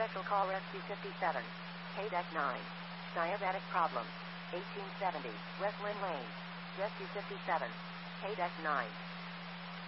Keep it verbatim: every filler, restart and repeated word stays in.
Special call Rescue fifty-seven. K D E C nine. Diabetic problem. eighteen seventy. West Lynn Lane. Rescue fifty-seven. K D E C nine.